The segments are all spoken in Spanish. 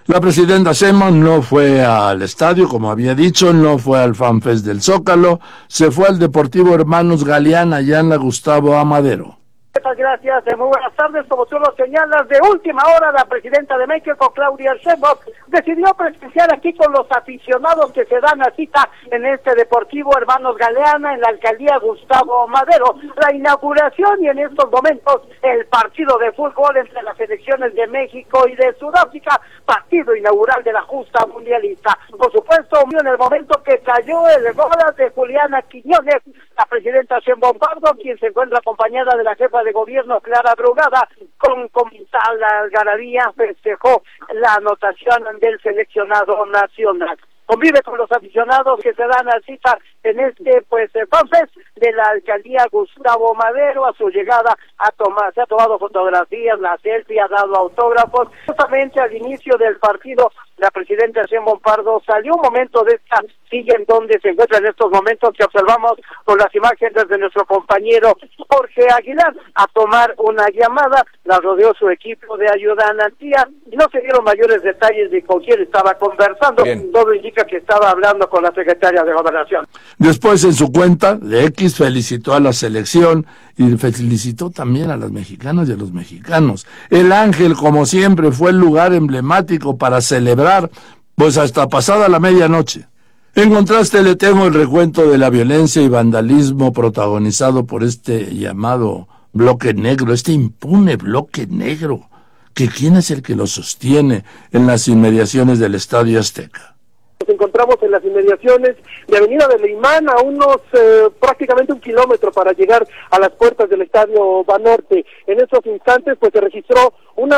La presidenta Sheinbaum no fue al estadio, como había dicho, no fue al FanFest del Zócalo, se fue al Deportivo Hermanos Galeana, allá en la Gustavo Amadero. Muchas gracias, muy buenas tardes. Como tú lo señalas, de última hora la presidenta de México, Claudia Sheinbaum, decidió presenciar aquí con los aficionados que se dan a cita en este Deportivo Hermanos Galeana, en la alcaldía Gustavo Madero, la inauguración y en estos momentos el partido de fútbol entre las selecciones de México y de Sudáfrica, partido inaugural de la justa mundialista. Por supuesto, en el momento que cayó el gol de Juliana Quiñones, la presidenta Sheinbaum Pardo, quien se encuentra acompañada de la jefa de gobierno Clara Brugada, con tal algarabía festejó la anotación del seleccionado nacional. Convive con los aficionados que se dan a cita en este FanFest de la alcaldía Gustavo Madero. A su llegada se ha tomado fotografías, la selfie, ha dado autógrafos. Justamente al inicio del partido, la presidenta Sheinbaum Pardo salió un momento de esta silla en donde se encuentra en estos momentos que observamos con las imágenes de nuestro compañero Jorge Aguilar, a tomar una llamada. La rodeó su equipo de ayudantía y no se dieron mayores detalles de con quién estaba conversando. Bien. Todo indica que estaba hablando con la secretaria de Gobernación. Después, en su cuenta de X, felicitó a la selección y felicitó también a las mexicanas y a los mexicanos. El Ángel, como siempre, fue el lugar emblemático para celebrar, pues hasta pasada la medianoche. En contraste, le tengo el recuento de la violencia y vandalismo protagonizado por este llamado bloque negro, este impune bloque negro, que quién es el que lo sostiene en las inmediaciones del Estadio Azteca. Nos encontramos en las inmediaciones de Avenida de Leimán, a unos prácticamente 1 kilómetro para llegar a las puertas del Estadio Banorte. En esos instantes pues se registró un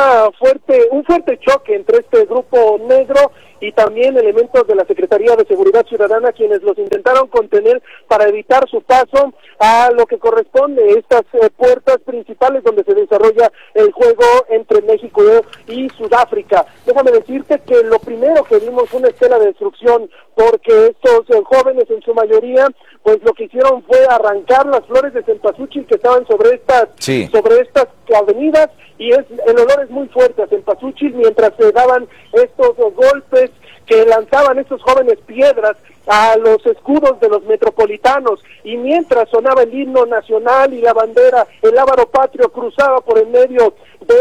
fuerte choque entre este grupo negro y también elementos de la Secretaría de Seguridad Ciudadana, quienes los intentaron contener para evitar su paso a lo que corresponde estas puertas principales donde se desarrolla el juego entre México y Sudáfrica. Déjame decirte que lo primero que vimos fue una estela de destrucción, porque estos jóvenes en su mayoría pues lo que hicieron fue arrancar las flores de cempasúchil que estaban sobre estas avenidas, y el olor es muy fuerte a cempasúchil, mientras se daban estos golpes que lanzaban estos jóvenes piedras a los escudos de los metropolitanos, y mientras sonaba el himno nacional y la bandera, el lábaro patrio cruzaba por el medio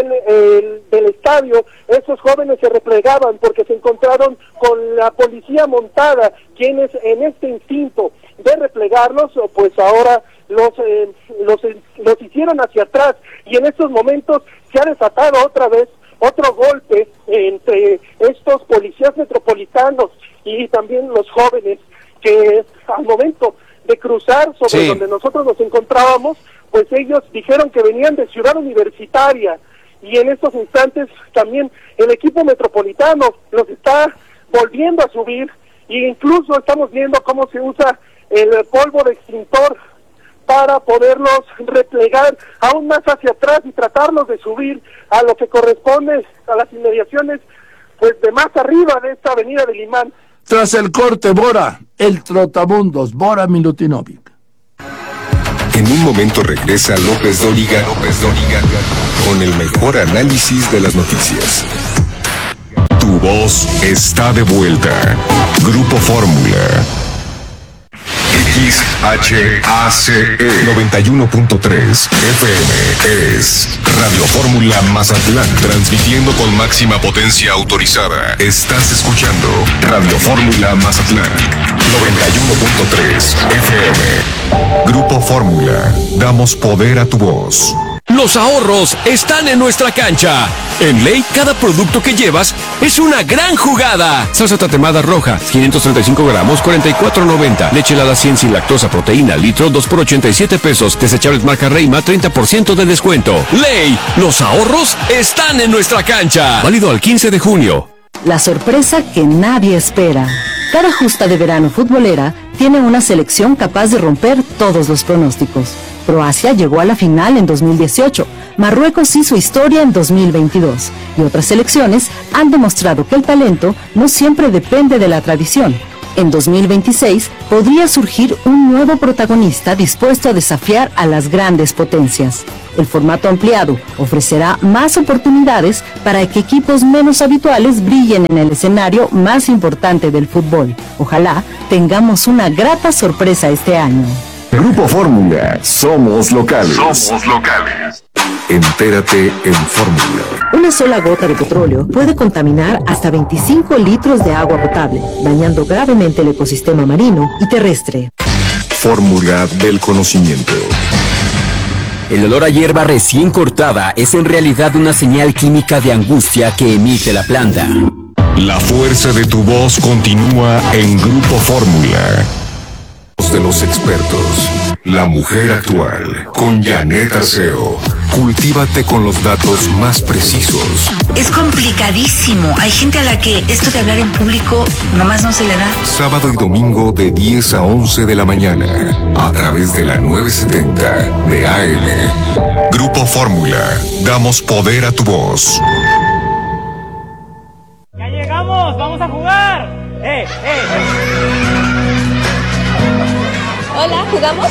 del estadio, esos jóvenes se replegaban porque se encontraron con la policía montada, quienes en este instinto de replegarlos, pues ahora los hicieron hacia atrás, y en estos momentos se ha desatado otra vez otro golpe entre estos policías metropolitanos y también los jóvenes, que al momento de cruzar sobre donde nosotros nos encontrábamos, pues ellos dijeron que venían de Ciudad Universitaria, y en estos instantes también el equipo metropolitano los está volviendo a subir, e incluso estamos viendo cómo se usa el polvo de extintor para poderlos replegar aún más hacia atrás y tratarlos de subir a lo que corresponde a las inmediaciones pues de más arriba de esta avenida de Limán. Tras el corte, Bora, el trotamundos, Bora Milutinovic. En un momento regresa López Dóriga con el mejor análisis de las noticias. Tu voz está de vuelta. Grupo Fórmula. XHACE 91.3 FM es Radio Fórmula Mazatlán, transmitiendo con máxima potencia autorizada. Estás escuchando Radio Fórmula Mazatlán 91.3 FM. Grupo Fórmula, damos poder a tu voz. Los ahorros están en nuestra cancha. En Ley, cada producto que llevas es una gran jugada. Salsa tatemada roja, 535 gramos, 44.90. Leche helada 100 sin lactosa, proteína, litro, 2 por 87 pesos. Desechables marca Reima, 30% de descuento. Ley, los ahorros están en nuestra cancha. Válido al 15 de junio. La sorpresa que nadie espera. Cada justa de verano futbolera tiene una selección capaz de romper todos los pronósticos. Croacia llegó a la final en 2018, Marruecos hizo historia en 2022 y otras selecciones han demostrado que el talento no siempre depende de la tradición. En 2026 podría surgir un nuevo protagonista dispuesto a desafiar a las grandes potencias. El formato ampliado ofrecerá más oportunidades para que equipos menos habituales brillen en el escenario más importante del fútbol. Ojalá tengamos una grata sorpresa este año. Grupo Fórmula, somos locales. Somos locales. Entérate en Fórmula. Una sola gota de petróleo puede contaminar hasta 25 litros de agua potable, dañando gravemente el ecosistema marino y terrestre. Fórmula del conocimiento. El olor a hierba recién cortada es en realidad una señal química de angustia que emite la planta. La fuerza de tu voz continúa en Grupo Fórmula. De los expertos, la mujer actual, con Janet Arceo. Cultívate con los datos más precisos. Es complicadísimo. Hay gente a la que esto de hablar en público nomás no se le da. Sábado y domingo de 10 a 11 de la mañana, a través de la 970 de AM. Grupo Fórmula, damos poder a tu voz. ¡Ya llegamos! ¡Vamos a jugar! Hola, ¿jugamos?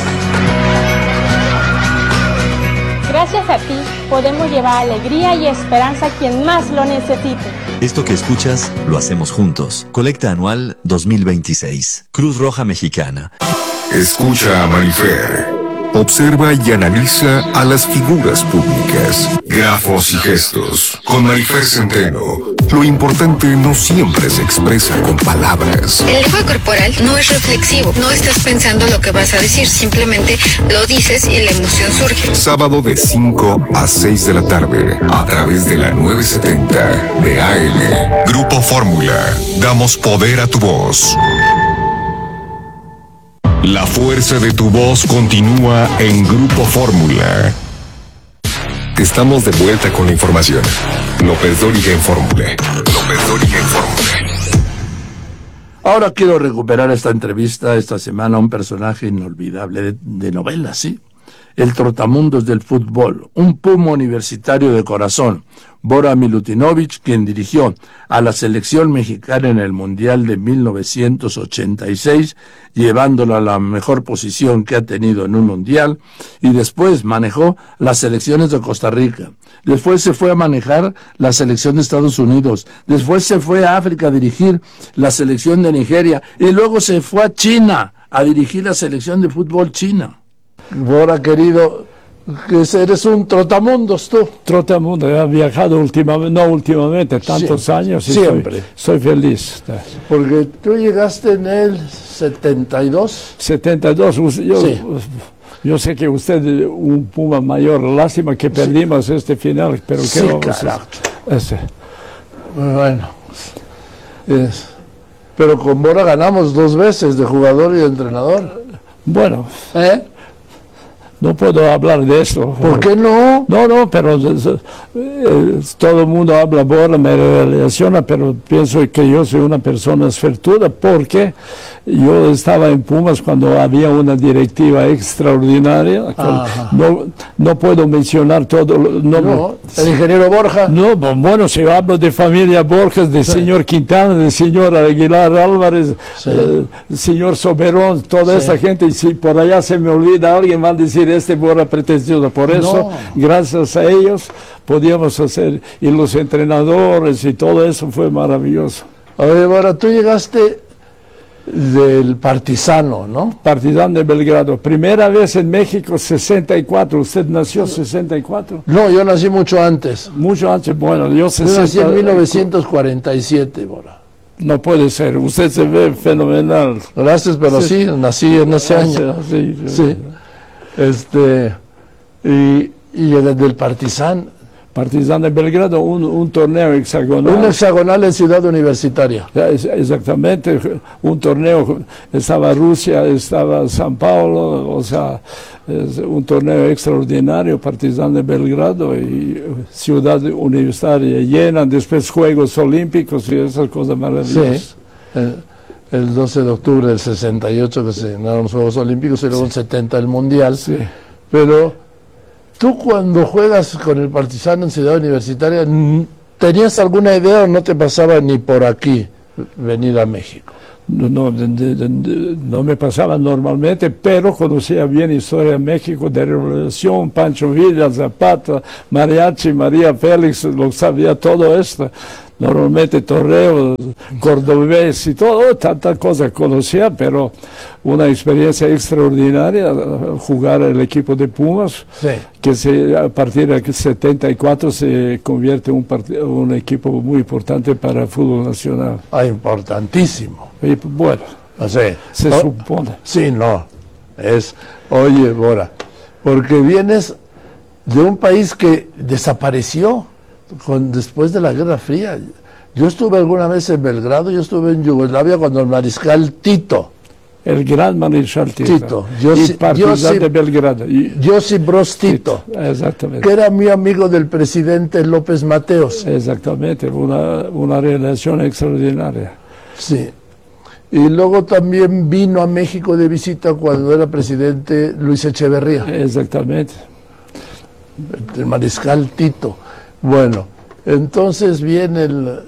Gracias a ti, podemos llevar alegría y esperanza a quien más lo necesite. Esto que escuchas, lo hacemos juntos. Colecta anual 2026. Cruz Roja Mexicana. Escucha a Marifer. Observa y analiza a las figuras públicas, grafos y gestos. Con Marifer Centeno, lo importante no siempre se expresa con palabras. El lenguaje corporal no es reflexivo. No estás pensando lo que vas a decir, simplemente lo dices y la emoción surge. Sábado de 5 a 6 de la tarde, a través de la 970 de AM. Grupo Fórmula, damos poder a tu voz. La fuerza de tu voz continúa en Grupo Fórmula. Estamos de vuelta con la información. López Dóriga en Fórmula. López Dóriga en Fórmula. Ahora quiero recuperar esta entrevista esta semana a un personaje inolvidable de novela, ¿sí? El trotamundos del fútbol, un puma universitario de corazón, Bora Milutinovic, quien dirigió a la selección mexicana en el Mundial de 1986, llevándola a la mejor posición que ha tenido en un Mundial, y después manejó las selecciones de Costa Rica. Después se fue a manejar la selección de Estados Unidos. Después se fue a África a dirigir la selección de Nigeria. Y luego se fue a China a dirigir la selección de fútbol china. Bora, querido, que eres un trotamundos tú. Trotamundos, he viajado últimamente, tantos años. Y siempre. Soy feliz. Porque tú llegaste en el 72. 72, yo sé que usted es un puma mayor, lástima que perdimos este final, pero sí, ¿qué vamos claro. a hacer? Bueno, pero con Bora ganamos 2 veces de jugador y de entrenador. Bueno, no puedo hablar de eso. ¿Por qué no? No, pero todo el mundo habla Bora, me relaciona, pero pienso que yo soy una persona suertuda porque yo estaba en Pumas cuando había una directiva extraordinaria. No puedo mencionar todo. No, el ingeniero Borja. No, bueno, si hablo de familia Borges, del señor Quintana, del señor Aguilar Álvarez, señor Soberón, toda esa gente, y si por allá se me olvida alguien, va a decir este Bora pretencioso. Por eso, gracias a ellos, podíamos hacer, y los entrenadores y todo eso fue maravilloso. A ver, Bora, tú llegaste del Partizano, ¿no? Partizano de Belgrado. Primera vez en México, 64. ¿Usted nació 64? No, yo nací mucho antes. Mucho antes, bueno, yo nací en 1947, Bora. No puede ser, usted se ve fenomenal. Gracias, pero sí nací en ese año. Sí. Y del Partizan. Partizan de Belgrado, un torneo hexagonal. Un hexagonal en Ciudad Universitaria. Exactamente, un torneo, estaba Rusia, estaba San Paulo, o sea, un torneo extraordinario, Partizan de Belgrado y Ciudad Universitaria llena, después Juegos Olímpicos y esas cosas maravillosas. Sí, el 12 de octubre del 68 que se ganaron los Juegos Olímpicos y luego el 70 el Mundial. Sí. Pero tú cuando juegas con el Partizano en Ciudad Universitaria, ¿tenías alguna idea o no te pasaba ni por aquí venir a México? no me pasaba normalmente, pero conocía bien historia de México, de Revolución, Pancho Villa, Zapata, Mariachi, María Félix, lo sabía todo esto. Normalmente torreo, cordobés y todo, tanta cosa conocía, pero una experiencia extraordinaria, jugar el equipo de Pumas, sí, que a partir del 74 se convierte en un equipo muy importante para el fútbol nacional. Importantísimo. Y bueno, se supone. Sí, no, oye, Bora, porque vienes de un país que desapareció después de la Guerra Fría. Yo estuve alguna vez en Belgrado, yo estuve en Yugoslavia cuando el mariscal Tito. El gran mariscal Tito. Partizan de Belgrado. Josip Broz Tito. Exactamente. Que era mi amigo del presidente López Mateos. Exactamente, una relación extraordinaria. Sí. Y luego también vino a México de visita cuando era presidente Luis Echeverría. Exactamente. El mariscal Tito. Bueno, entonces viene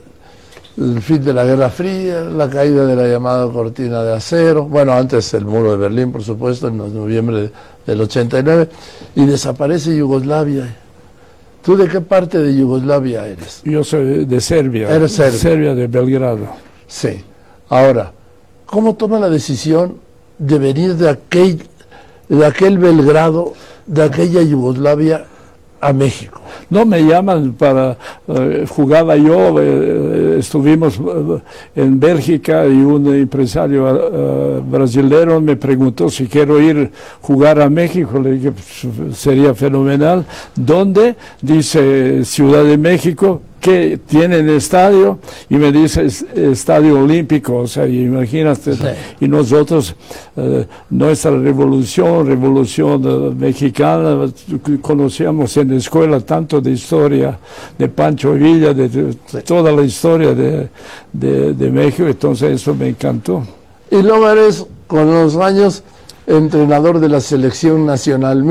el fin de la Guerra Fría, la caída de la llamada cortina de acero, bueno, antes el muro de Berlín, por supuesto, en noviembre del 89, y desaparece Yugoslavia. ¿Tú de qué parte de Yugoslavia eres? Yo soy de Serbia. ¿Eres serbio? Serbia, de Belgrado. Sí. Ahora, ¿cómo toma la decisión de venir de aquel Belgrado, de aquella Yugoslavia, a México? No me llaman para... jugaba yo, estuvimos en Bélgica y un empresario brasilero me preguntó si quiero ir a jugar a México. Le dije, sería fenomenal. ¿Dónde? Dice Ciudad de México, que tienen estadio, y me dice estadio olímpico, o sea, imagínate, sí. Y nosotros, nuestra revolución mexicana, conocíamos en la escuela tanto de historia de Pancho Villa, de toda la historia de México, entonces eso me encantó. Y luego eres, con los años, entrenador de la selección nacional,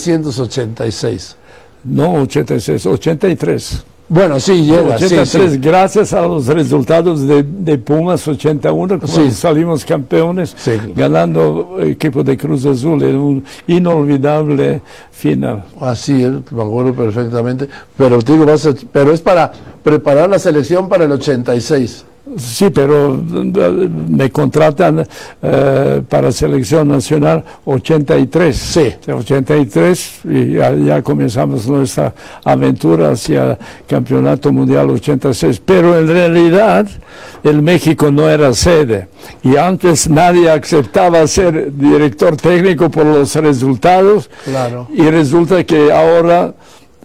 1986. No, 86, 83. Bueno, sí, llega, 83, sí. Gracias a los resultados de Pumas 81, cuando salimos campeones, ganando equipo de Cruz Azul, en un inolvidable final. Así es, me acuerdo perfectamente, pero digo, pero es para preparar la selección para el 86. Sí, pero me contratan para selección nacional 83. Sí. 83 y ya comenzamos nuestra aventura hacia Campeonato Mundial 86. Pero en realidad el México no era sede y antes nadie aceptaba ser director técnico por los resultados. Claro. Y resulta que ahora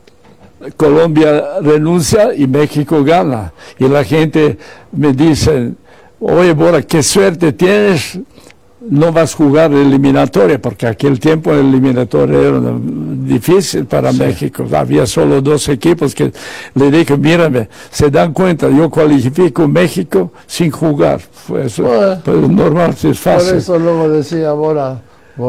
Colombia renuncia y México gana. Y la gente me dice, oye, Bora, qué suerte tienes, no vas a jugar eliminatoria, porque aquel tiempo el eliminatoria era difícil para México. Había solo 2 equipos que le dije, mírame, se dan cuenta, yo cualifico México sin jugar. Pues normal, es fácil. Por eso luego decía Bora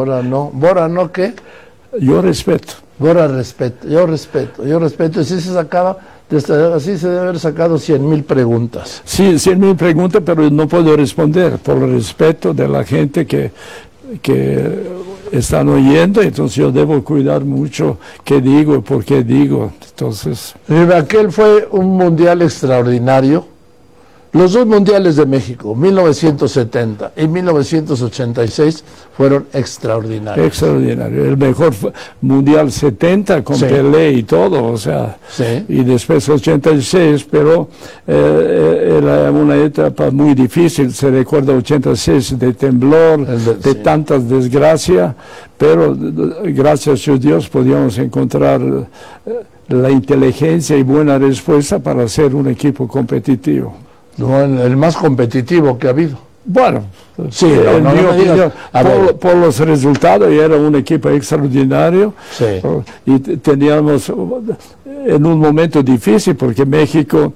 no, ¿qué? Yo respeto. Bora, yo respeto, y si se sacaba, así se debe haber sacado 100,000 preguntas. Sí, 100,000 preguntas, pero no puedo responder por el respeto de la gente que están oyendo, entonces yo debo cuidar mucho qué digo y por qué digo. Entonces, aquel fue un mundial extraordinario. Los 2 mundiales de México, 1970 y 1986, fueron extraordinarios. Extraordinario. El mejor mundial 70 con Pelé y todo, o sea, y después 86, pero era una etapa muy difícil. Se recuerda 86 de temblor, de tantas desgracias, pero gracias a Dios podíamos encontrar la inteligencia y buena respuesta para ser un equipo competitivo. No, el más competitivo que ha habido. Bueno, sí, en mi opinión, por los resultados, y era un equipo extraordinario. Sí. Y teníamos en un momento difícil, porque México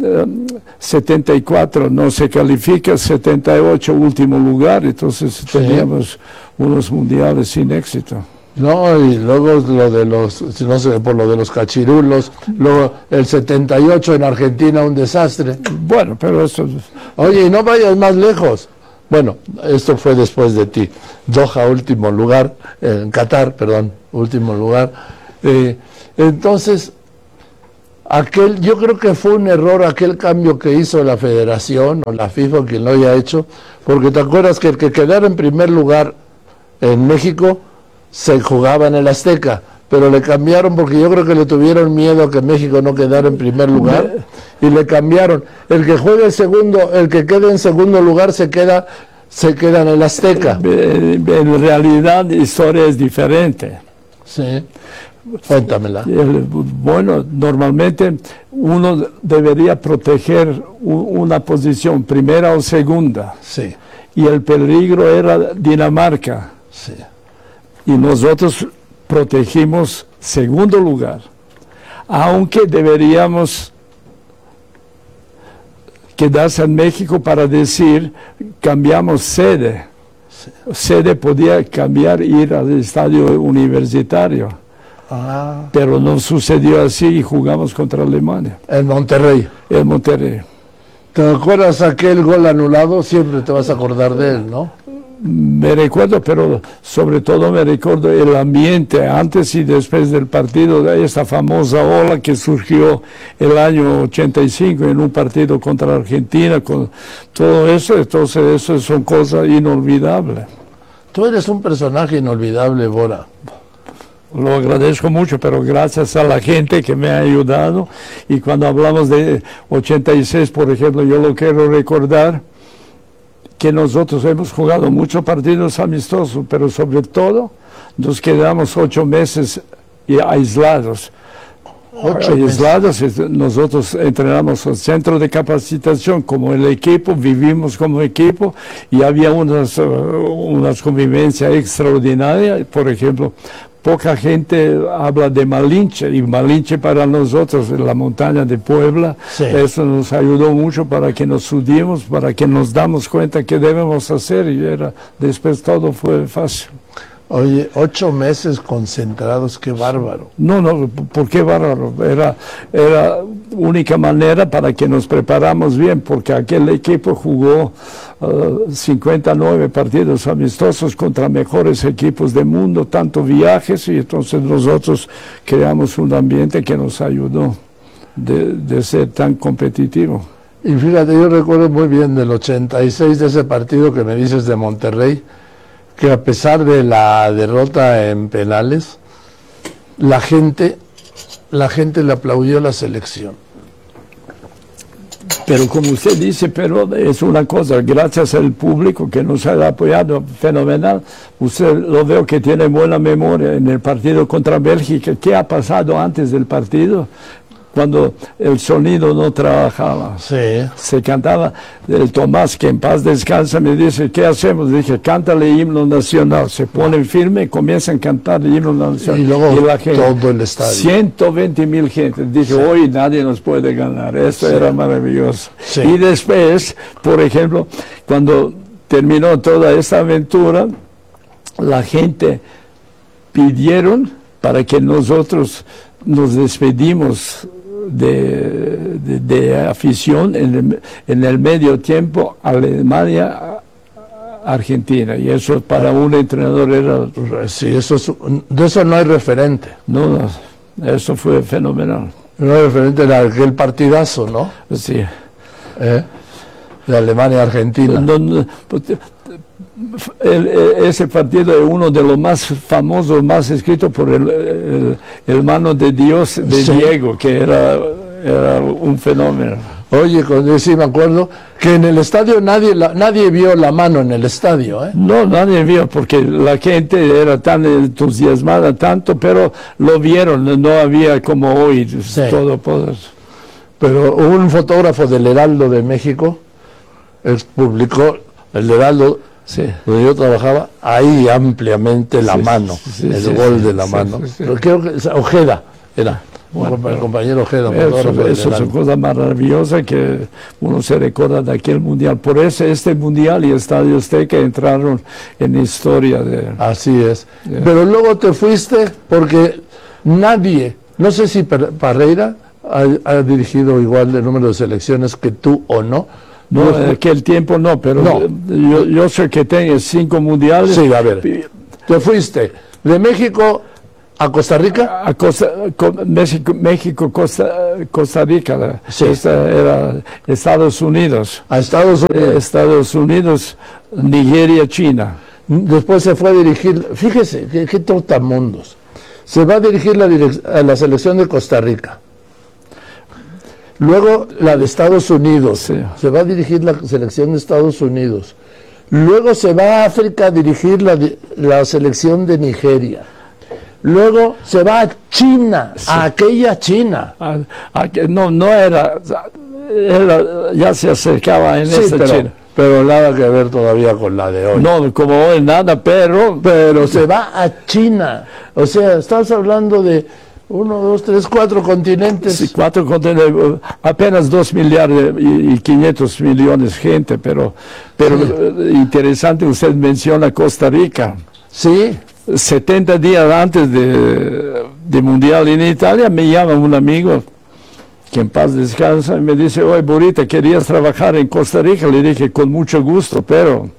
74 no se califica, 78 último lugar, entonces teníamos unos mundiales sin éxito. No, y luego lo de los cachirulos, luego el 78 en Argentina, un desastre. Bueno, pero eso... Oye, y no vayas más lejos, Bueno, esto fue después de ti. Doha, último lugar, en Qatar, perdón, último lugar. Entonces, yo creo que fue un error aquel cambio que hizo la Federación o la FIFA, quien lo haya hecho, porque te acuerdas que el que quedara en primer lugar en México se jugaba en el Azteca, pero le cambiaron porque yo creo que le tuvieron miedo a que México no quedara en primer lugar y le cambiaron. El que juegue segundo, el que quede en segundo lugar se queda en el Azteca. En realidad la historia es diferente. Sí. Cuéntamela. Bueno, normalmente uno debería proteger una posición, primera o segunda. Sí. Y el peligro era Dinamarca. Sí. Y nosotros protegimos segundo lugar. Aunque deberíamos quedarse en México para decir, cambiamos sede. Sí. Sede podía cambiar, ir al estadio universitario. Pero no sucedió así y jugamos contra Alemania. En Monterrey. En Monterrey. ¿Te acuerdas aquel gol anulado? Siempre te vas a acordar de él, ¿no? Me recuerdo, pero sobre todo me recuerdo el ambiente antes y después del partido, de esta famosa ola que surgió el año 85 en un partido contra Argentina, con todo eso. Entonces eso son cosas inolvidables. Tú eres un personaje inolvidable, Bora. Lo agradezco mucho, pero gracias a la gente que me ha ayudado. Y cuando hablamos de 86, por ejemplo, yo lo quiero recordar que nosotros hemos jugado muchos partidos amistosos, pero sobre todo nos quedamos 8 meses aislados. 8 meses. Nosotros entrenamos al centro de capacitación como el equipo, vivimos como equipo y había unas convivencias extraordinarias. Por ejemplo, poca gente habla de Malinche, y Malinche para nosotros, en la montaña de Puebla, sí. Eso nos ayudó mucho para que nos subimos, para que nos damos cuenta que debemos hacer, y después todo fue fácil. Oye, 8 meses concentrados, qué bárbaro. No, ¿por qué bárbaro? Era única manera para que nos preparamos bien, porque aquel equipo jugó 59 partidos amistosos contra mejores equipos del mundo, tanto viajes, y entonces nosotros creamos un ambiente que nos ayudó de ser tan competitivo. Y fíjate, yo recuerdo muy bien del 86, de ese partido que me dices de Monterrey, que a pesar de la derrota en penales, la gente le aplaudió a la selección. Pero como usted dice, pero es una cosa, gracias al público que nos ha apoyado fenomenal, usted lo veo que tiene buena memoria en el partido contra Bélgica. ¿Qué ha pasado antes del partido? Cuando el sonido no trabajaba, sí. Se cantaba, el Tomás, que en paz descansa, me dice, ¿qué hacemos? Dije, cántale himno nacional. Se ponen firme, comienzan a cantar el himno nacional. Y luego y la gente, todo el estadio. 120,000 gente. Dije, sí. Hoy nadie nos puede ganar. Esto sí. Era maravilloso. Sí. Y después, por ejemplo, cuando terminó toda esta aventura, la gente pidieron para que nosotros nos despedimos de afición en el medio tiempo Alemania-Argentina, y eso para un entrenador era... Sí, de eso no hay referente. No, eso fue fenomenal. No hay referente de aquel partidazo, ¿no? Sí. De Alemania-Argentina. Ese partido es uno de los más famosos, más escrito por el mano de Dios de sí. Diego, que era un fenómeno. Oye, cuando sí me acuerdo que en el estadio nadie vio la mano en el estadio, ¿eh? No, nadie vio, porque la gente era tan entusiasmada tanto, pero lo vieron, no había como hoy sí. Todo poder. Pero un fotógrafo del Heraldo de México publicó el Heraldo. Sí. Donde yo trabajaba, ahí ampliamente la mano, el gol de la mano. Pero creo que Ojeda era, el compañero Ojeda. Eso es una cosa maravillosa que uno se recuerda de aquel mundial. Por eso este mundial y Estadio Azteca entraron en historia. Así es. Pero luego te fuiste porque nadie, no sé si Parreira ha dirigido igual de número de selecciones que tú o no, No, en aquel tiempo no, pero no. Yo sé que tengo 5 mundiales. Sí, a ver. Te fuiste de México a Costa Rica. México, Costa Rica. Sí. Era Estados Unidos. A Estados Unidos. Estados Unidos, Nigeria, China. Después se fue a dirigir, fíjese, qué trotamundos. Se va a dirigir a la selección de Costa Rica. Luego la de Estados Unidos. Sí. Se va a dirigir la selección de Estados Unidos. Luego se va a África a dirigir la selección de Nigeria. Luego se va a China, sí. A aquella China. No era, ya se acercaba en esa China. Pero nada que ver todavía con la de hoy. No, como hoy nada, pero se va a China. O sea, estás hablando de 1, 2, 3, 4 continentes. Sí, 4 continentes, apenas 2 millones y 500 millones de gente, pero sí. Interesante, usted menciona Costa Rica. Sí. 70 días antes de Mundial en Italia, me llama un amigo, que en paz descansa, y me dice, oye, Burita, ¿querías trabajar en Costa Rica? Le dije, con mucho gusto, pero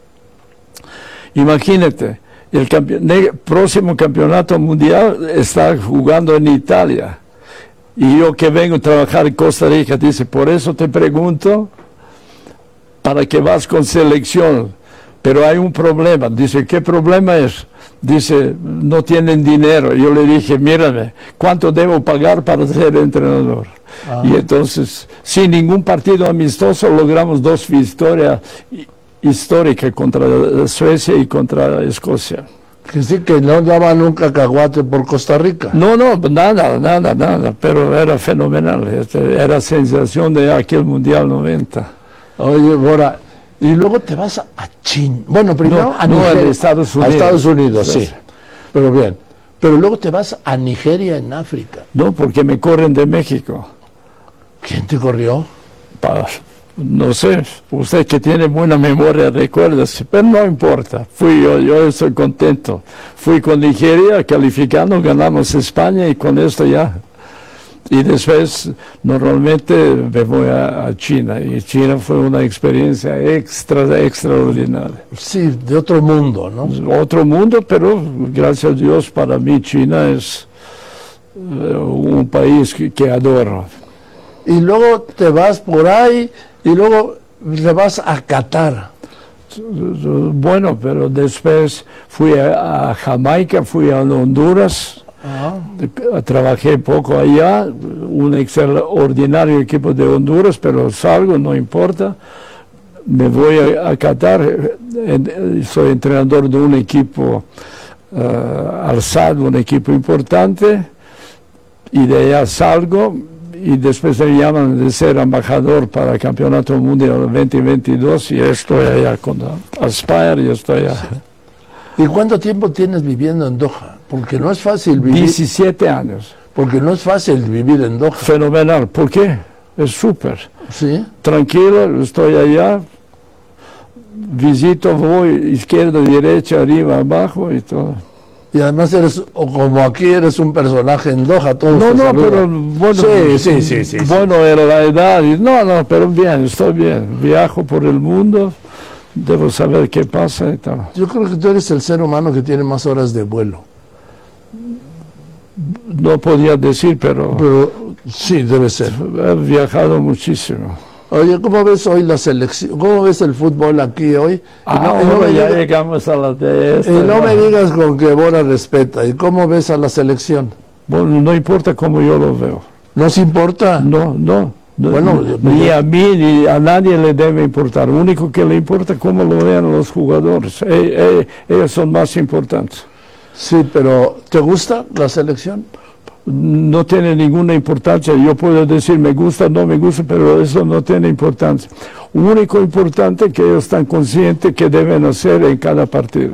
imagínate, el próximo campeonato mundial está jugando en Italia, y yo que vengo a trabajar en Costa Rica, dice, por eso te pregunto, ¿para qué vas con selección? Pero hay un problema. Dice, ¿qué problema es? Dice, no tienen dinero. Yo le dije, mírame, ¿cuánto debo pagar para ser entrenador? Y entonces, sin ningún partido amistoso, logramos 2 victorias históricas contra Suecia y contra Escocia. Que sí, que no daba nunca cacahuate por Costa Rica. No, nada, pero era fenomenal. Era sensación de aquel Mundial 90. Oye, Bora, y luego te vas a China. Bueno, primero a Nigeria, a Estados Unidos. A Estados Unidos, sí. Pero bien. Pero luego te vas a Nigeria, en África. No, porque me corren de México. ¿Quién te corrió? No sé, usted que tiene buena memoria, recuérdese, pero no importa. Fui yo estoy contento. Fui con Nigeria, calificando, ganamos España y con esto ya. Y después, normalmente me voy a China, y China fue una experiencia extraordinaria. Sí, de otro mundo, ¿no? Otro mundo, pero gracias a Dios, para mí China es un país que adoro. Y luego te vas por ahí, y luego te vas a Qatar. Bueno, pero después fui a Jamaica, fui a Honduras. Trabajé poco allá, un extraordinario equipo de Honduras, pero salgo, no importa. Me voy a Qatar, soy entrenador de un equipo Al-Sadd, un equipo importante, y de allá salgo, y después me llaman de ser embajador para el Campeonato Mundial 2022, y estoy allá con Aspire, y estoy allá. ¿Y cuánto tiempo tienes viviendo en Doha? Porque no es fácil vivir. 17 años. Porque no es fácil vivir en Doha. Fenomenal. ¿Por qué? Es súper. Sí. Tranquilo, estoy allá, visito, voy izquierda, derecha, arriba, abajo y todo. Y además como aquí eres un personaje en Doha, todos No, pero bueno. Sí. Bueno, era la edad. No, pero bien, estoy bien. Viajo por el mundo. Debo saber qué pasa y tal. Yo creo que tú eres el ser humano que tiene más horas de vuelo. No podía decir, pero sí, debe ser. He viajado muchísimo. Oye, ¿cómo ves hoy la selección? ¿Cómo ves el fútbol aquí hoy? Ya llegamos a la de esta. Y no me digas con que Bora respeta. ¿Y cómo ves a la selección? Bueno, no importa cómo yo lo veo. ¿No se importa? No. Bueno, ni a mí ni a nadie le debe importar. Lo único que le importa es cómo lo vean los jugadores. Ellos son más importantes. Sí, pero ¿te gusta la selección? No tiene ninguna importancia. Yo puedo decir me gusta, no me gusta, pero eso no tiene importancia. Lo único importante es que ellos están conscientes que deben hacer en cada partido.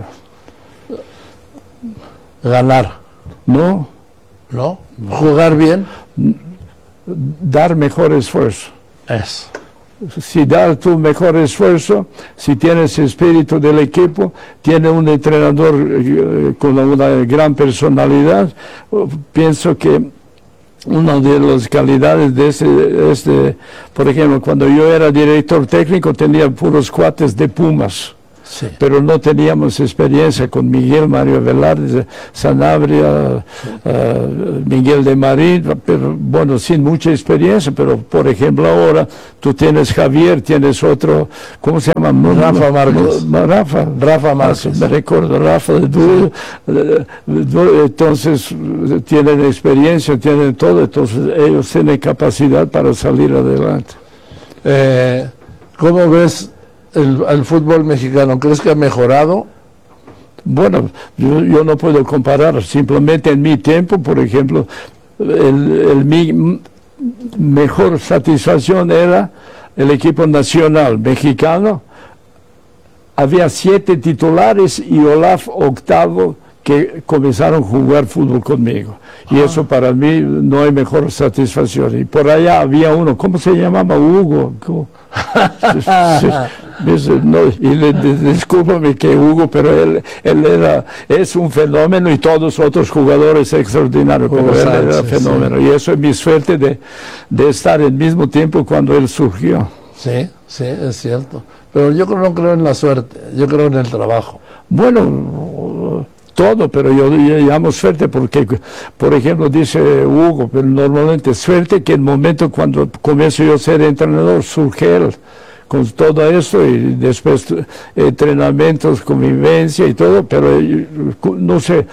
Ganar. ¿No? ¿Jugar bien? Dar mejor esfuerzo. Eso. Si das tu mejor esfuerzo, si tienes espíritu del equipo, tienes un entrenador con una gran personalidad, pienso que una de las calidades de este, por ejemplo, cuando yo era director técnico tenía puros cuates de Pumas. Sí. Pero no teníamos experiencia con Miguel, Mario Velarde, Sanabria, Miguel de Marín, pero bueno, sin mucha experiencia, pero por ejemplo ahora tú tienes Javier, tienes otro, ¿cómo se llama? Rafa Márquez. Rafa Márquez. Me recuerdo, Rafa de Duro, entonces tienen experiencia, tienen todo, entonces ellos tienen capacidad para salir adelante. ¿Cómo ves el fútbol mexicano? ¿Crees que ha mejorado? Bueno, yo no puedo comparar, simplemente en mi tiempo, por ejemplo, mi mejor satisfacción era el equipo nacional mexicano. Había 7 titulares y Olaf octavo que comenzaron a jugar fútbol conmigo. Y eso para mí no hay mejor satisfacción. Y por allá había uno, ¿cómo se llamaba? Hugo. Discúlpame que Hugo, pero él es un fenómeno y todos los otros jugadores extraordinarios, pero él era fenómeno. Sí. Y eso es mi suerte de estar al mismo tiempo cuando él surgió. Sí, es cierto. Pero yo no creo en la suerte, yo creo en el trabajo. Bueno, todo, pero yo llamo suerte porque, por ejemplo, dice Hugo, pero normalmente suerte que el momento cuando comienzo yo a ser entrenador surge él con todo eso y después entrenamientos, convivencia y todo, pero no sé,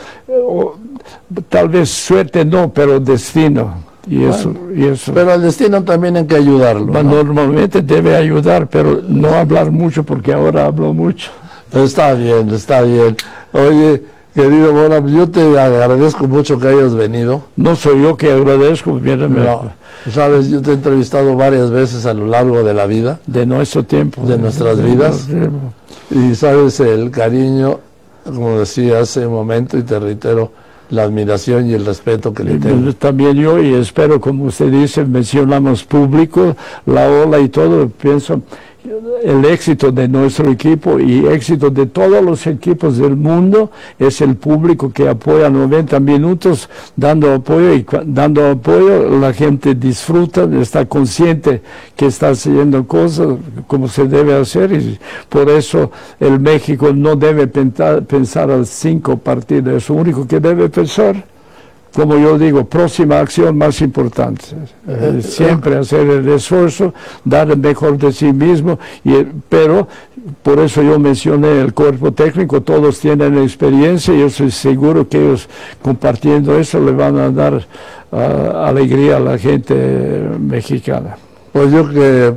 tal vez suerte no, pero destino. Y eso. Pero al destino también hay que ayudarlo, ¿no? Normalmente debe ayudar, pero no hablar mucho porque ahora hablo mucho. Está bien. Oye, querido Bora, yo te agradezco mucho que hayas venido. No soy yo que agradezco, no, sabes, yo te he entrevistado varias veces a lo largo de la vida. De nuestro tiempo. De nuestras vidas. Y sabes, el cariño, como decía hace un momento, y te reitero, la admiración y el respeto que le tengo. También yo, y espero, como usted dice, mencionamos público, la ola y todo, pienso, el éxito de nuestro equipo y éxito de todos los equipos del mundo es el público que apoya 90 minutos dando apoyo, y dando apoyo la gente disfruta, está consciente que está haciendo cosas como se debe hacer, y por eso el México no debe pensar a 5 partidos, es lo único que debe pensar. Como yo digo, próxima acción más importante. Siempre hacer el esfuerzo, dar el mejor de sí mismo, pero por eso yo mencioné el cuerpo técnico, todos tienen experiencia y yo estoy seguro que ellos compartiendo eso le van a dar alegría a la gente mexicana. Pues yo que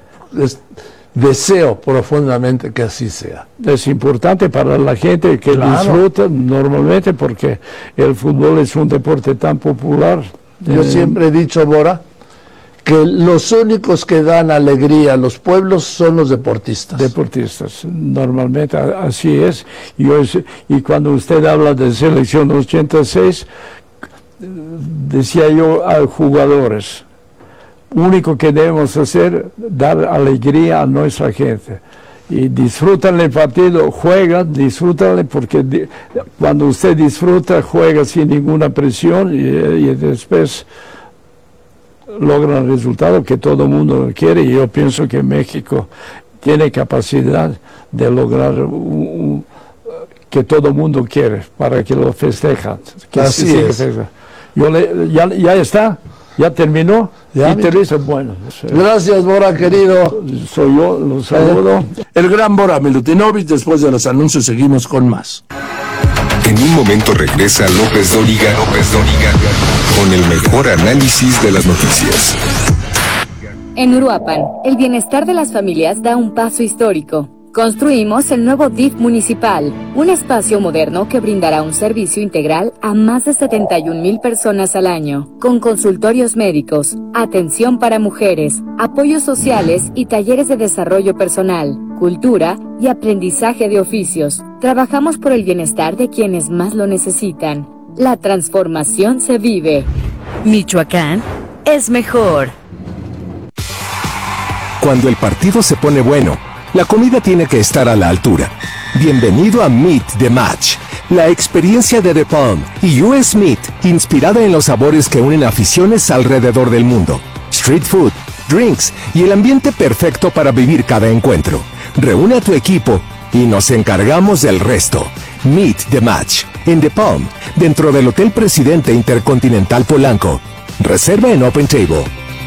deseo profundamente que así sea. Es importante para la gente que disfruta normalmente porque el fútbol es un deporte tan popular. Yo siempre he dicho, Bora, que los únicos que dan alegría a los pueblos son los deportistas. Deportistas, normalmente así es. Y cuando usted habla de selección 86, decía yo a jugadores, único que debemos hacer, dar alegría a nuestra gente. Y disfrutan el partido, juegan, disfrútanle, porque cuando usted disfruta, juega sin ninguna presión y después logran el resultado que todo el mundo quiere. Y yo pienso que México tiene capacidad de lograr que todo el mundo quiere, para que lo festejan. Así es. Ya está. ¿Ya terminó? ¿Ya? Bueno. Gracias, Bora, querido. Soy yo, los saludo. El gran Bora Milutinovic. Después de los anuncios seguimos con más. En un momento regresa López Dóriga con el mejor análisis de las noticias. En Uruapan, el bienestar de las familias da un paso histórico. Construimos el nuevo DIF municipal, un espacio moderno que brindará un servicio integral a más de 71,000 personas al año, con consultorios médicos, atención para mujeres, apoyos sociales y talleres de desarrollo personal, cultura y aprendizaje de oficios. Trabajamos por el bienestar de quienes más lo necesitan. La transformación se vive. Michoacán es mejor. Cuando el partido se pone bueno, la comida tiene que estar a la altura. Bienvenido a Meet the Match, La experiencia de The Palm y US Meat, inspirada en los sabores que unen aficiones alrededor del mundo. Street food, drinks y el ambiente perfecto para vivir cada encuentro. Reúne a tu equipo y nos encargamos del resto. Meet the Match en The Palm, dentro del Hotel Presidente Intercontinental Polanco. Reserva en Open Table.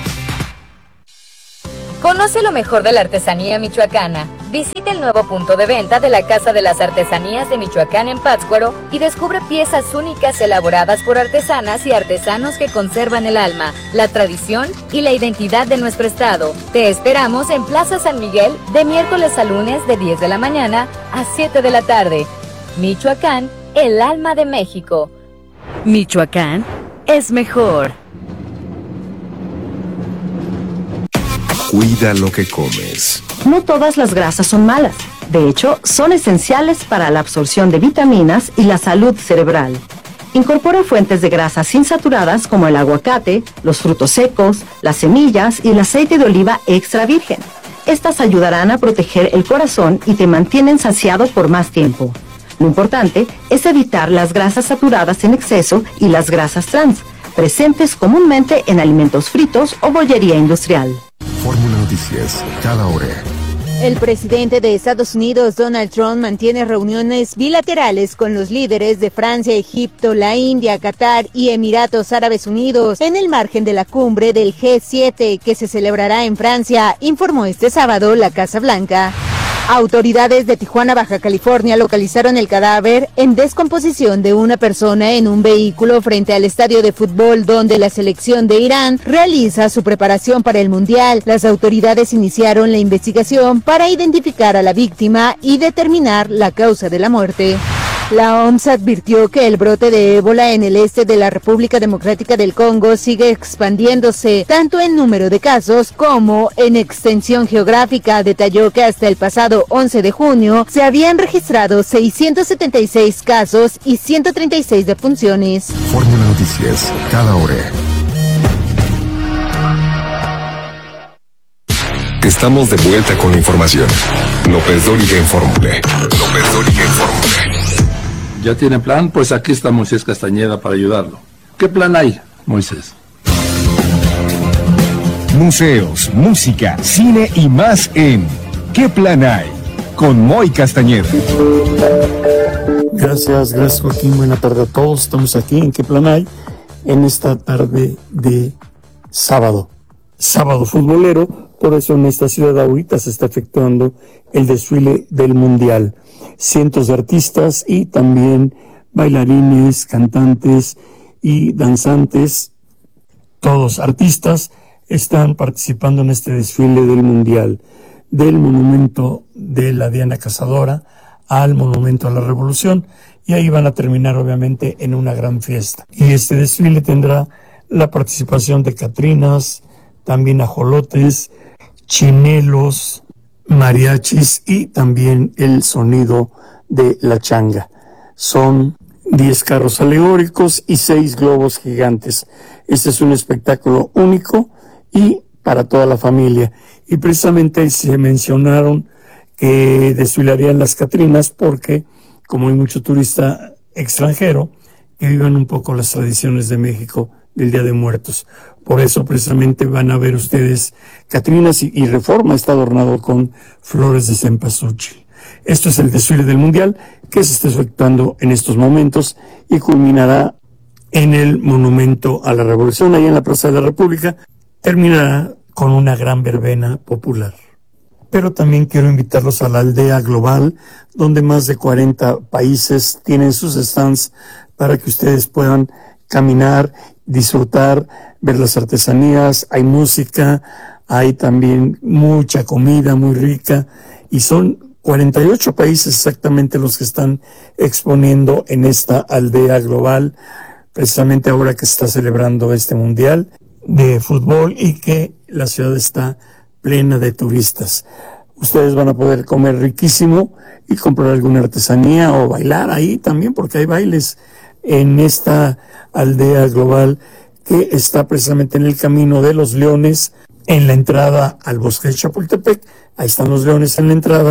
Conoce lo mejor de la artesanía michoacana. Visita el nuevo punto de venta de la Casa de las Artesanías de Michoacán en Pátzcuaro y descubre piezas únicas elaboradas por artesanas y artesanos que conservan el alma, la tradición y la identidad de nuestro estado. Te esperamos en Plaza San Miguel de miércoles a lunes de 10 de la mañana a 7 de la tarde. Michoacán, el alma de México. Michoacán es mejor. Cuida lo que comes. No todas las grasas son malas. De hecho, son esenciales para la absorción de vitaminas y la salud cerebral. Incorpora fuentes de grasas insaturadas como el aguacate, los frutos secos, las semillas y el aceite de oliva extra virgen. Estas ayudarán a proteger el corazón y te mantienen saciado por más tiempo. Lo importante es evitar las grasas saturadas en exceso y las grasas trans, presentes comúnmente en alimentos fritos o bollería industrial. Fórmula Noticias, cada hora. El presidente de Estados Unidos, Donald Trump, mantiene reuniones bilaterales con los líderes de Francia, Egipto, la India, Qatar y Emiratos Árabes Unidos en el margen de la cumbre del G7 que se celebrará en Francia, informó este sábado la Casa Blanca. Autoridades de Tijuana, Baja California, localizaron el cadáver en descomposición de una persona en un vehículo frente al estadio de fútbol donde la selección de Irán realiza su preparación para el Mundial. Las autoridades iniciaron la investigación para identificar a la víctima y determinar la causa de la muerte. La OMS advirtió que el brote de ébola en el este de la República Democrática del Congo sigue expandiéndose, tanto en número de casos como en extensión geográfica. Detalló que hasta el pasado 11 de junio se habían registrado 676 casos y 136 defunciones. Fórmula Noticias, cada hora. Estamos de vuelta con la información. López Dóriga en Fórmula. López Dóriga en Fórmula. ¿Ya tiene plan? Pues aquí está Moisés Castañeda para ayudarlo. ¿Qué plan hay, Moisés? Museos, música, cine y más en ¿Qué plan hay? Con Moy Castañeda. Gracias Joaquín, buena tarde a todos. Estamos aquí en ¿Qué plan hay? En esta tarde de sábado futbolero. Por eso en esta ciudad ahorita se está efectuando el desfile del Mundial. Cientos de artistas y también bailarines, cantantes y danzantes, todos artistas, están participando en este desfile del Mundial, del monumento de la Diana Cazadora al monumento a la Revolución, y ahí van a terminar obviamente en una gran fiesta. Y este desfile tendrá la participación de catrinas, también ajolotes, chinelos, mariachis y también el sonido de la changa. Son 10 carros alegóricos y 6 globos gigantes. Este es un espectáculo único y para toda la familia. Y precisamente se mencionaron que desfilarían las catrinas porque, como hay mucho turista extranjero, que vivan un poco las tradiciones de México del Día de Muertos. Por eso precisamente van a ver ustedes catrinas y Reforma está adornado con flores de cempasúchil. Esto es el desfile del Mundial que se está efectuando en estos momentos y culminará en el Monumento a la Revolución, ahí en la Plaza de la República. Terminará con una gran verbena popular. Pero también quiero invitarlos a la aldea global, donde más de 40 países tienen sus stands para que ustedes puedan caminar, disfrutar, ver las artesanías. Hay música, hay también mucha comida muy rica y son 48 países exactamente los que están exponiendo en esta aldea global, precisamente ahora que se está celebrando este Mundial de fútbol y que la ciudad está plena de turistas. Ustedes van a poder comer riquísimo y comprar alguna artesanía o bailar ahí también, porque hay bailes en esta aldea global que está precisamente en el Camino de los Leones, en la entrada al Bosque de Chapultepec. Ahí están los leones en la entrada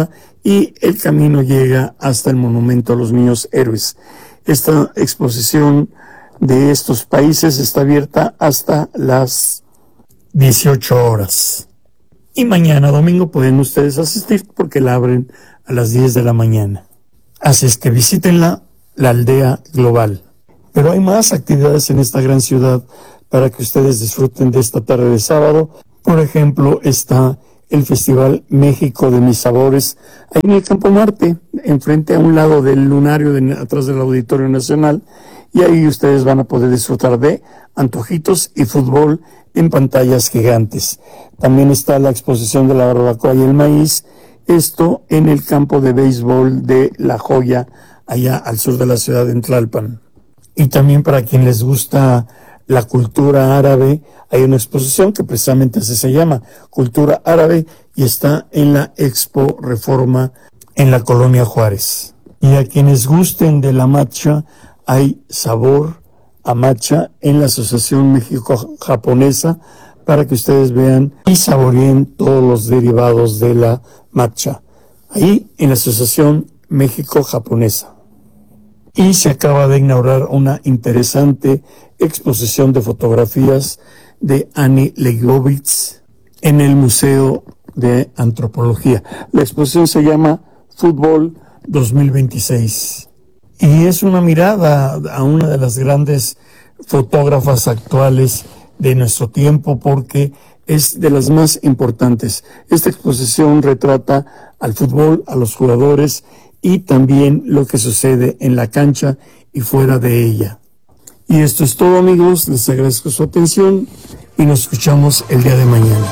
y el camino llega hasta el Monumento a los Niños Héroes. Esta exposición de estos países está abierta hasta las 18 horas. Y mañana domingo pueden ustedes asistir porque la abren a las 10 de la mañana. Así es que visítenla, la aldea global. Pero hay más actividades en esta gran ciudad para que ustedes disfruten de esta tarde de sábado. Por ejemplo, está el Festival México de Mis Sabores, ahí en el Campo Marte, enfrente a un lado del lunario, atrás del Auditorio Nacional, y ahí ustedes van a poder disfrutar de antojitos y fútbol en pantallas gigantes. También está la exposición de la barbacoa y el maíz, esto en el campo de béisbol de La Joya, allá al sur de la ciudad de Tlalpan. Y también para quien les gusta la cultura árabe, hay una exposición que precisamente así se llama, Cultura Árabe, y está en la Expo Reforma en la Colonia Juárez. Y a quienes gusten de la matcha, hay sabor a matcha en la Asociación México-Japonesa para que ustedes vean y saboreen todos los derivados de la matcha. Ahí en la Asociación México-Japonesa. Y se acaba de inaugurar una interesante exposición de fotografías de Annie Leibovitz en el Museo de Antropología. La exposición se llama Fútbol 2026 y es una mirada a una de las grandes fotógrafas actuales de nuestro tiempo porque es de las más importantes. Esta exposición retrata al fútbol, a los jugadores y también lo que sucede en la cancha y fuera de ella. Y esto es todo, amigos, les agradezco su atención y nos escuchamos el día de mañana.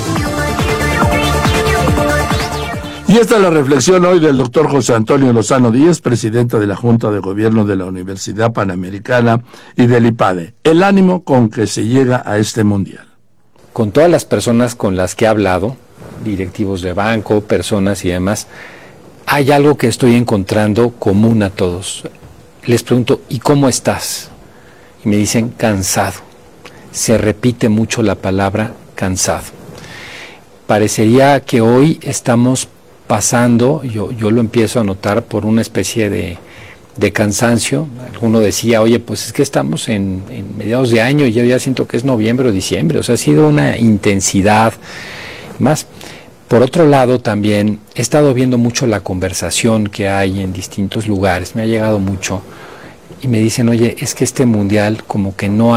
Y esta es la reflexión hoy del doctor José Antonio Lozano Díez, presidente de la Junta de Gobierno de la Universidad Panamericana y del IPADE. El ánimo con que se llega a este mundial. Con todas las personas con las que he hablado, directivos de banco, personas y demás, hay algo que estoy encontrando común a todos. Les pregunto, ¿y cómo estás? Y me dicen, cansado. Se repite mucho la palabra cansado. Parecería que hoy estamos pasando, yo lo empiezo a notar por una especie de cansancio. Alguno decía, oye, pues es que estamos en mediados de año y yo ya siento que es noviembre o diciembre. O sea, ha sido una intensidad más. Por otro lado, también he estado viendo mucho la conversación que hay en distintos lugares, me ha llegado mucho, y me dicen, oye, es que este mundial como que no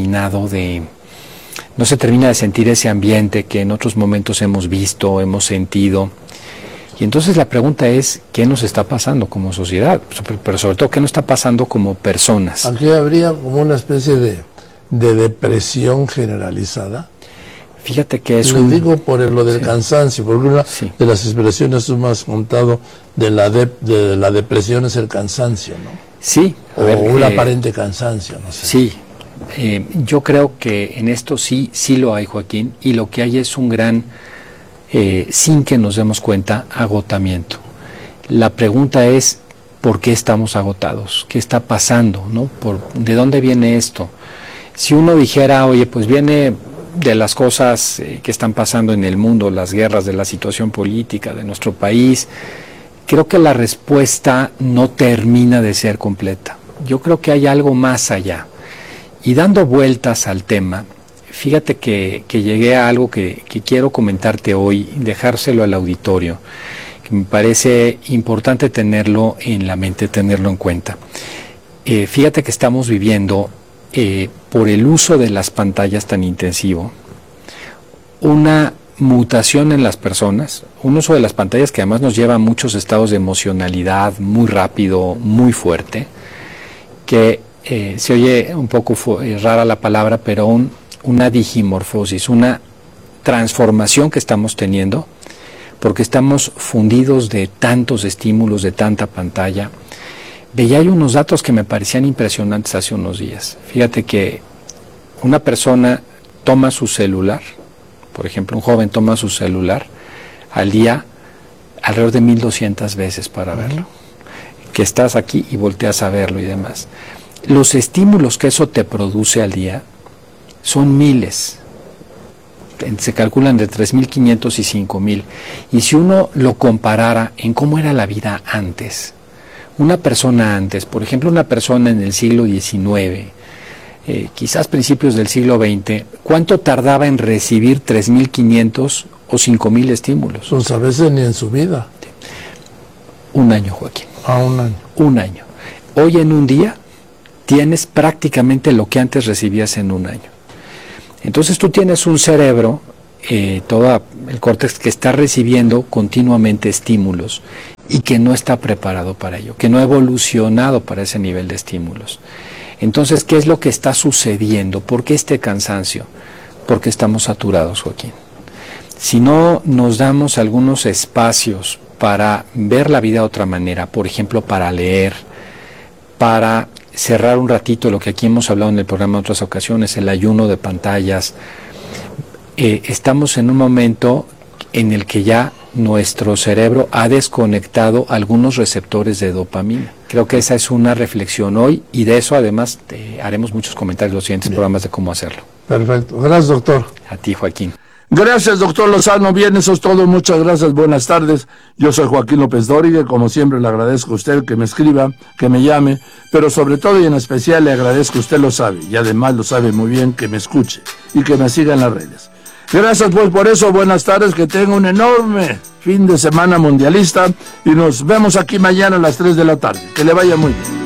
se termina de sentir ese ambiente que en otros momentos hemos visto, hemos sentido. Y entonces la pregunta es, ¿qué nos está pasando como sociedad? Pero sobre todo, ¿qué nos está pasando como personas? Aquí habría como una especie de depresión generalizada. Fíjate que es digo por lo del cansancio, porque una de las expresiones tú me has contado de la depresión es el cansancio, ¿no? Sí. Un aparente cansancio, no sé. Sí. Yo creo que en esto sí lo hay, Joaquín, y lo que hay es un gran, sin que nos demos cuenta, agotamiento. La pregunta es, ¿por qué estamos agotados? ¿Qué está pasando? ¿No? ¿De dónde viene esto? Si uno dijera, oye, pues viene de las cosas que están pasando en el mundo, las guerras, de la situación política de nuestro país, creo que la respuesta no termina de ser completa. Yo creo que hay algo más allá. Y dando vueltas al tema, fíjate que llegué a algo que quiero comentarte hoy, dejárselo al auditorio, que me parece importante tenerlo en la mente, tenerlo en cuenta. Fíjate que estamos viviendo, por el uso de las pantallas tan intensivo, una mutación en las personas, un uso de las pantallas que además nos lleva a muchos estados de emocionalidad muy rápido, muy fuerte, que se oye un poco rara la palabra, pero una digimorfosis, una transformación que estamos teniendo, porque estamos fundidos de tantos estímulos, de tanta pantalla. Veía yo unos datos que me parecían impresionantes hace unos días. Fíjate que una persona toma su celular, por ejemplo, un joven toma su celular al día alrededor de 1,200 veces para verlo. Que estás aquí y volteas a verlo y demás. Los estímulos que eso te produce al día son miles. se calcula entre 3.500 y 5.000. Y si uno lo comparara en cómo era la vida antes, una persona antes, por ejemplo, una persona en el siglo XIX, quizás principios del siglo XX, ¿cuánto tardaba en recibir 3.500 o 5.000 estímulos? Pues a veces ni en su vida. Un año, Joaquín. Un año. Un año. Hoy en un día tienes prácticamente lo que antes recibías en un año. Entonces tú tienes un cerebro, todo el córtex que está recibiendo continuamente estímulos y que no está preparado para ello, que no ha evolucionado para ese nivel de estímulos. Entonces, ¿qué es lo que está sucediendo? ¿Por qué este cansancio? Porque estamos saturados, Joaquín. Si no nos damos algunos espacios para ver la vida de otra manera, por ejemplo, para leer, para cerrar un ratito lo que aquí hemos hablado en el programa en otras ocasiones, el ayuno de pantallas, estamos en un momento en el que ya nuestro cerebro ha desconectado algunos receptores de dopamina. Creo que esa es una reflexión hoy y de eso además haremos muchos comentarios en los siguientes programas de cómo hacerlo. Perfecto. Gracias, doctor. A ti, Joaquín. Gracias, doctor Lozano. Bien, eso es todo. Muchas gracias. Buenas tardes. Yo soy Joaquín López Dóriga. Como siempre, le agradezco a usted que me escriba, que me llame, pero sobre todo y en especial le agradezco, usted lo sabe, y además lo sabe muy bien, que me escuche y que me siga en las redes. Gracias pues por eso. Buenas tardes. Que tenga un enorme fin de semana mundialista y nos vemos aquí mañana a las 3 de la tarde. Que le vaya muy bien.